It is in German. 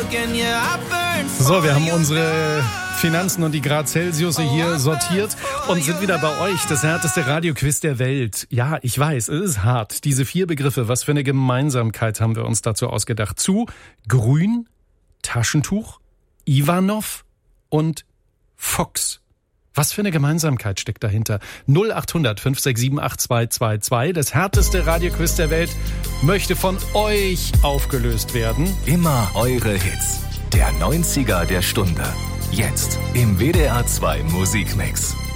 So, wir haben unsere Finanzen und die Grad Celsius hier sortiert und sind wieder bei euch. Das härteste Radioquiz der Welt. Ja, ich weiß, es ist hart. Diese 4 Begriffe, was für eine Gemeinsamkeit haben wir uns dazu ausgedacht? Zu Grün, Taschentuch, Ivanov und Fox. Was für eine Gemeinsamkeit steckt dahinter? 0800 567 8222. Das härteste Radioquiz der Welt möchte von euch aufgelöst werden. Immer eure Hits. Der 90er der Stunde. Jetzt im WDR 2 Musikmix.